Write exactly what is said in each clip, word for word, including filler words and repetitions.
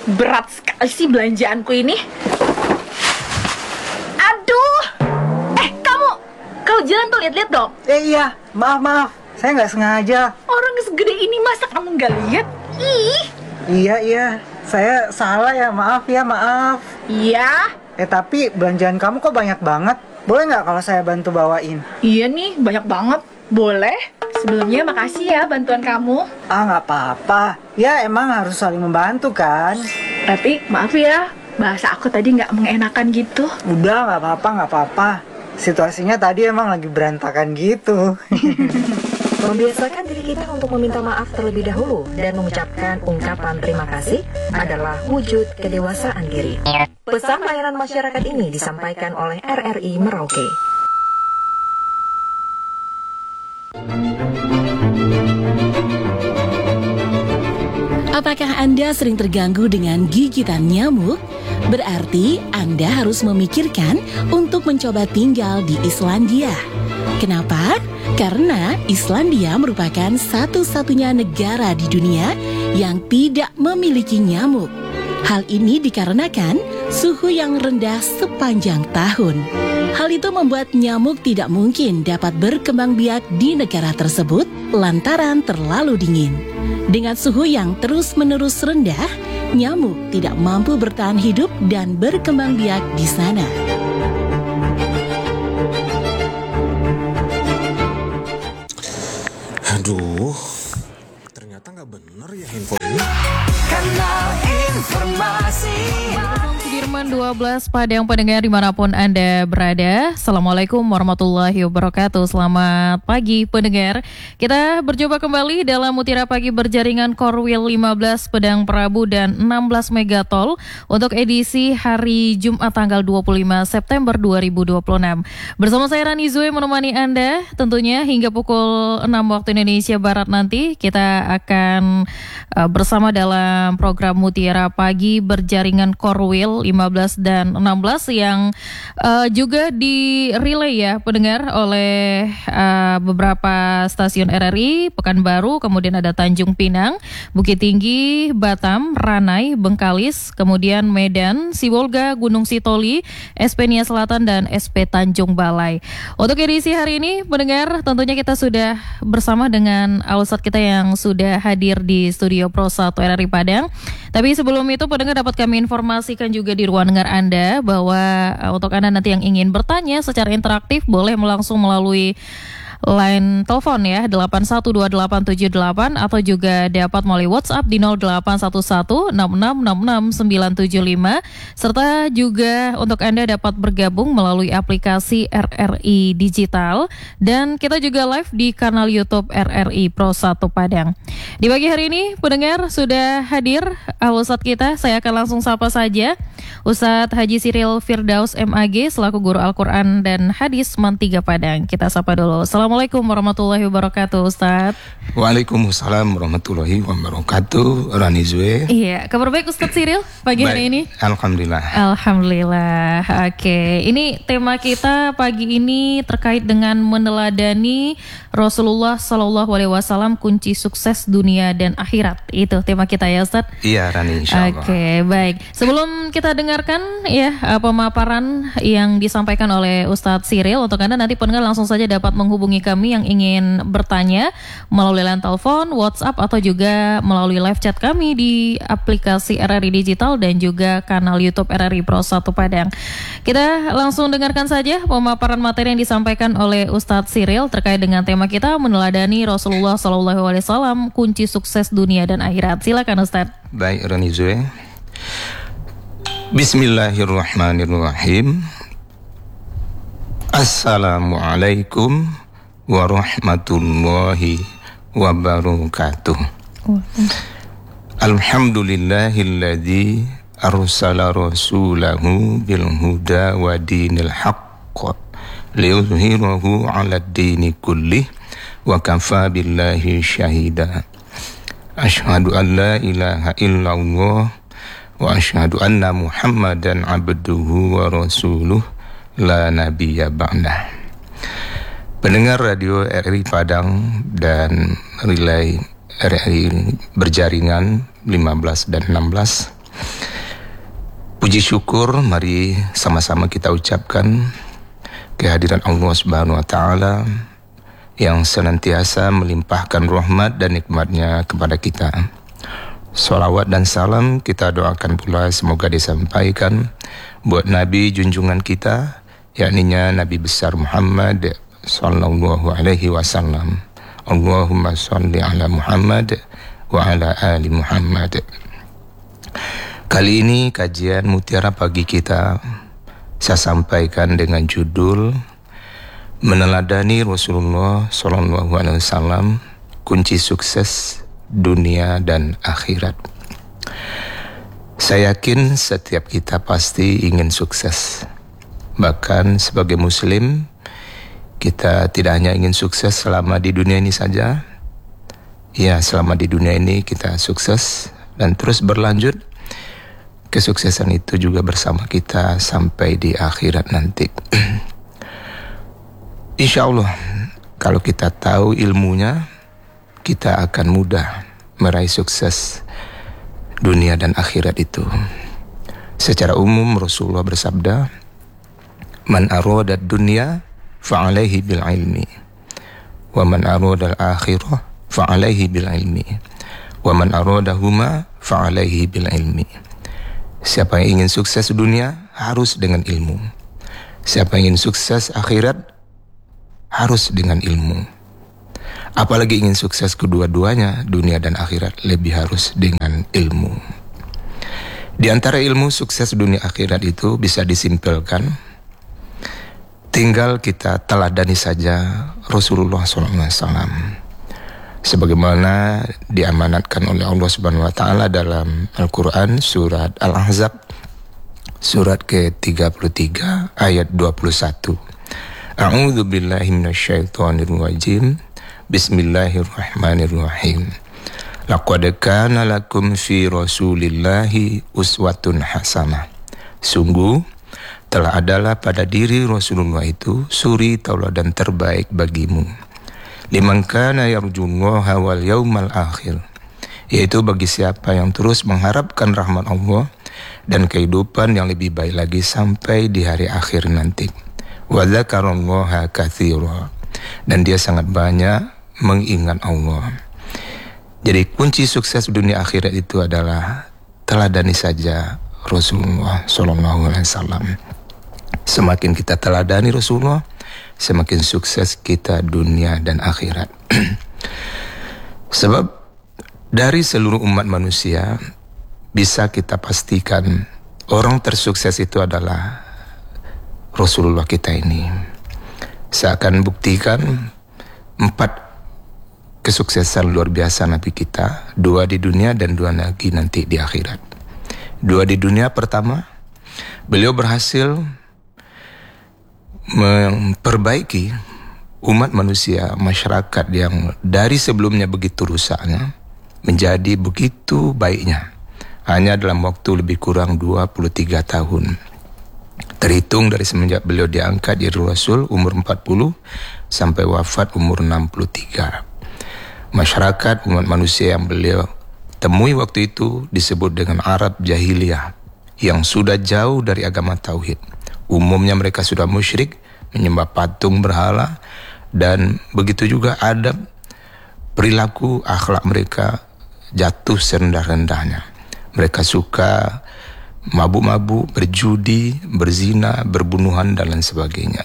berat sekali sih belanjaanku ini. Aduh. Eh, kamu kalau jalan tuh lihat-lihat dong. Eh iya, maaf maaf, saya nggak sengaja. Orang segede ini masa kamu nggak lihat? Ih. Iya iya, saya salah ya, maaf ya maaf. Iya. Eh tapi belanjaan kamu kok banyak banget. Boleh nggak kalau saya bantu bawain? Iya nih, banyak banget. Boleh. Sebelumnya makasih ya bantuan kamu. Ah nggak apa-apa. Ya emang harus saling membantu kan. Tapi maaf ya, bahasa aku tadi nggak mengenakan gitu. Udah nggak apa-apa nggak apa-apa. Situasinya tadi emang lagi berantakan gitu. Membiasakan diri kita untuk meminta maaf terlebih dahulu dan mengucapkan ungkapan terima kasih adalah wujud kedewasaan diri. Pesan layanan masyarakat ini disampaikan oleh R R I Merauke. Apakah Anda sering terganggu dengan gigitan nyamuk? Berarti Anda harus memikirkan untuk mencoba tinggal di Islandia. Kenapa? Karena Islandia merupakan satu-satunya negara di dunia yang tidak memiliki nyamuk. Hal ini dikarenakan suhu yang rendah sepanjang tahun. Hal itu membuat nyamuk tidak mungkin dapat berkembang biak di negara tersebut lantaran terlalu dingin. Dengan suhu yang terus-menerus rendah, nyamuk tidak mampu bertahan hidup dan berkembang biak di sana. Aduh, ternyata nggak bener ya handphone ini. Kanal Informasi Sudirman dua belas, Padang pendengar dimanapun Anda berada. Assalamualaikum warahmatullahi wabarakatuh. Selamat pagi pendengar. Kita berjumpa kembali dalam Mutiara Pagi berjaringan Korwil lima belas Pedang Prabu dan enam belas Megatol untuk edisi hari Jumat tanggal dua puluh lima September dua ribu dua puluh enam. Bersama saya Rani Zue menemani Anda tentunya hingga pukul enam waktu Indonesia Barat nanti. Kita akan uh, bersama dalam program Mutiara Pagi berjaringan Korwil lima belas dan enam belas yang uh, juga di relay ya pendengar oleh uh, beberapa stasiun R R I, Pekanbaru, kemudian ada Tanjung Pinang, Bukit Tinggi, Batam, Ranai, Bengkalis, kemudian Medan, Sibolga, Gunung Sitoli, S P Nia Selatan dan S P Tanjung Balai. Untuk edisi hari ini pendengar tentunya kita sudah bersama dengan Alsat kita yang sudah hadir di studio Pro satu R R I Padang. Tapi sebelum itu pendengar dapat kami informasikan juga di ruang dengar Anda bahwa uh, untuk Anda nanti yang ingin bertanya secara interaktif boleh langsung melalui line telepon ya delapan satu dua delapan tujuh delapan atau juga dapat melalui WhatsApp di nol delapan satu satu enam enam enam enam sembilan tujuh lima serta juga untuk Anda dapat bergabung melalui aplikasi R R I Digital dan kita juga live di kanal YouTube R R I Pro satu Padang. Di pagi hari ini pendengar sudah hadir Ustadz kita, saya akan langsung sapa saja Ustadz Haji Siril Firdaus M A G selaku guru Al-Quran dan Hadis Mantiga Padang. Kita sapa dulu. Assalamualaikum warahmatullahi wabarakatuh Ustadz. Waalaikumsalam warahmatullahi wabarakatuh. Rani Zue. Iya, kabar baik Ustadz Siril pagi Baik. hari ini? Alhamdulillah. Alhamdulillah. Oke, ini tema kita pagi ini terkait dengan meneladani Rasulullah Shallallahu Alaihi Wasallam kunci sukses dunia dan akhirat. Itu tema kita ya Ustadz. Iya Rani, insyaallah. Oke, baik. Sebelum kita dengarkan ya uh, pemaparan yang disampaikan oleh Ustadz Siril, untuk Anda nanti pendengar langsung saja dapat menghubungi kami yang ingin bertanya melalui line telepon, WhatsApp atau juga melalui live chat kami di aplikasi R R I Digital dan juga kanal YouTube R R I Pro satu Padang. Kita langsung dengarkan saja pemaparan materi yang disampaikan oleh Ustadz Siril terkait dengan tema kita meneladani Rasulullah Shallallahu Alaihi Wasallam kunci sukses dunia dan akhirat. Silakan Ustadz. Baik Rani Zue. Bismillahirrahmanirrahim. Assalamualaikum warahmatullahi wabarakatuh. Alhamdulillahilladzi arsala rasulahu bil huda wa dinil haqq liyuzhirahu 'alad dini kullih wa kafa billahi syahida. Asyhadu an la ilaha illallah wa asyhadu anna Muhammadan abduhu wa rasuluh la nabiyya ba'dah. Pendengar radio R R I Padang dan relay R R I berjaringan lima belas dan enam belas, Puji syukur mari sama-sama kita ucapkan kehadiran Allah Subhanahu wa taala yang senantiasa melimpahkan rahmat dan nikmatnya kepada kita. Salawat dan salam kita doakan pula semoga disampaikan buat Nabi junjungan kita, yakninya Nabi besar Muhammad sallallahu alaihi wasallam. Allahumma shalli ala Muhammad wa ala ali Muhammad. Kali ini kajian Mutiara Pagi kita saya sampaikan dengan judul Meneladani Rasulullah sallallahu alaihi wasallam, kunci sukses dunia dan akhirat. Saya yakin setiap kita pasti ingin sukses. Bahkan sebagai muslim, kita tidak hanya ingin sukses selama di dunia ini saja. Ya, selama di dunia ini kita sukses dan terus berlanjut. Kesuksesan itu juga bersama kita sampai di akhirat nanti. Insya Allah, kalau kita tahu ilmunya, kita akan mudah meraih sukses dunia dan akhirat itu. Secara umum Rasulullah bersabda, "Man arada dunya fa'alaihi bil ilmi, wa man arada al-akhirah fa'alaihi bil ilmi, wa man aradahuma fa'alaihi bil ilmi." Siapa yang ingin sukses dunia harus dengan ilmu. Siapa yang ingin sukses akhirat harus dengan ilmu. Apalagi ingin sukses kedua-duanya, dunia dan akhirat, lebih harus dengan ilmu. Di antara ilmu sukses dunia akhirat itu bisa disimpulkan, tinggal kita teladani saja Rasulullah shallallahu alaihi wasallam. Sebagaimana diamanatkan oleh Allah Subhanahu wa taala dalam Al-Qur'an surat Al-Ahzab surat ke tiga puluh tiga ayat dua puluh satu. A'udzu billahi minasyaitonir rajim. Bismillahirrahmanirrahim. Laqad kana lakum fi Rasulillahi uswatun hasanah. Sungguh telah adalah pada diri Rasulullah itu suri tauladan terbaik bagimu. Liman kana yarjullaha wal yaumal akhir, yaitu bagi siapa yang terus mengharapkan rahmat Allah dan kehidupan yang lebih baik lagi sampai di hari akhir nanti. Wa dzakarallaha katsira, dan dia sangat banyak mengingat Allah. Jadi kunci sukses dunia akhirat itu adalah teladani saja Rasulullah sallallahu alaihi wasallam. Semakin kita teladani Rasulullah, semakin sukses kita dunia dan akhirat. Sebab dari seluruh umat manusia bisa kita pastikan orang tersukses itu adalah Rasulullah kita ini. Saya akan buktikan empat kesuksesan luar biasa Nabi kita, dua di dunia dan dua lagi nanti di akhirat. Dua di dunia, pertama, beliau berhasil memperbaiki umat manusia, masyarakat yang dari sebelumnya begitu rusaknya menjadi begitu baiknya hanya dalam waktu lebih kurang dua puluh tiga tahun. Terhitung dari semenjak beliau diangkat jadi Rasul umur empat puluh sampai wafat umur enam puluh tiga. Masyarakat umat manusia yang beliau temui waktu itu disebut dengan Arab Jahiliyah yang sudah jauh dari agama Tauhid. Umumnya mereka sudah musyrik, menyembah patung berhala, dan begitu juga adab, perilaku, akhlak mereka jatuh serendah-rendahnya. Mereka suka mabuk-mabuk, berjudi, berzina, berbunuhan, dan lain sebagainya.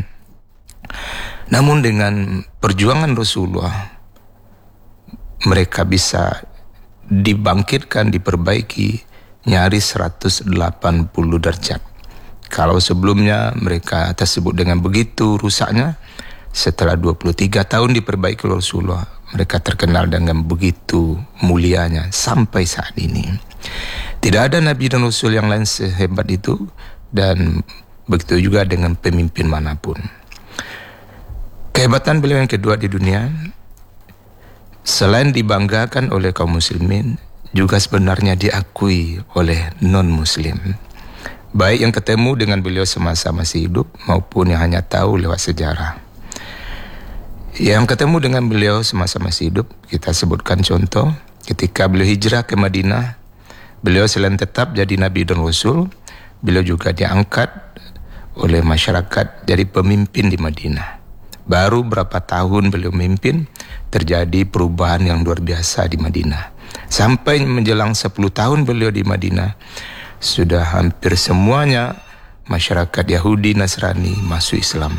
Namun dengan perjuangan Rasulullah, mereka bisa dibangkitkan, diperbaiki nyaris seratus delapan puluh derajat. Kalau sebelumnya mereka tersebut dengan begitu rusaknya, setelah dua puluh tiga tahun diperbaiki Rasulullah, mereka terkenal dengan begitu mulianya sampai saat ini. Tidak ada Nabi dan Rasul yang lain sehebat itu, dan begitu juga dengan pemimpin manapun. Kehebatan beliau yang kedua di dunia, selain dibanggakan oleh kaum muslimin, juga sebenarnya diakui oleh non-muslim. Baik yang ketemu dengan beliau semasa masih hidup maupun yang hanya tahu lewat sejarah. Yang ketemu dengan beliau semasa masih hidup, kita sebutkan contoh ketika beliau hijrah ke Madinah, Beliau selain tetap jadi Nabi dan Rasul, beliau juga diangkat oleh masyarakat jadi pemimpin di Madinah. Baru berapa tahun beliau memimpin, terjadi perubahan yang luar biasa di Madinah. Sampai menjelang sepuluh tahun beliau di Madinah, sudah hampir semuanya masyarakat Yahudi Nasrani masuk Islam.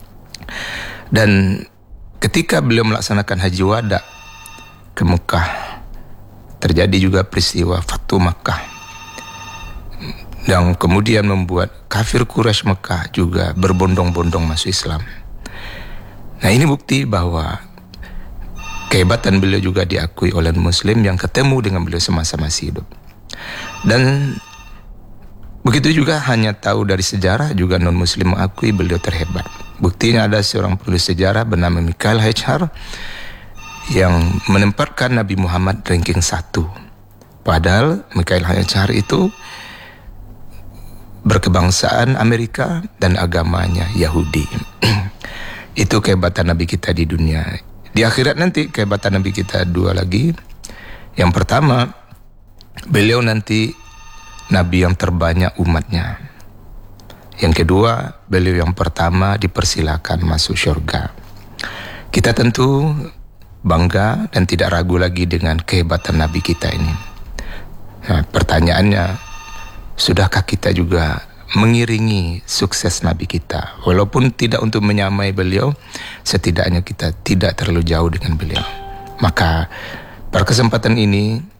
Dan ketika beliau melaksanakan haji wada ke Mekah, terjadi juga peristiwa Fathu Makkah yang kemudian membuat kafir Quraisy Mekah juga berbondong-bondong masuk Islam. Nah, ini bukti bahwa kehebatan beliau juga diakui oleh Muslim yang ketemu dengan beliau semasa masih hidup. Dan begitu juga hanya tahu dari sejarah, juga non-Muslim mengakui beliau terhebat. Buktinya ada seorang penulis sejarah bernama Mikhail Heichar yang menempatkan Nabi Muhammad ranking satu. Padahal Mikhail Heichar itu berkebangsaan Amerika dan agamanya Yahudi. Itu kehebatan Nabi kita di dunia. Di akhirat nanti kehebatan Nabi kita dua lagi. Yang pertama, beliau nanti Nabi yang terbanyak umatnya. Yang kedua, beliau yang pertama dipersilakan masuk syurga. Kita tentu bangga dan tidak ragu lagi dengan kehebatan Nabi kita ini. Nah, pertanyaannya, sudahkah kita juga mengiringi sukses Nabi kita? Walaupun tidak untuk menyamai beliau, setidaknya kita tidak terlalu jauh dengan beliau. Maka pada kesempatan ini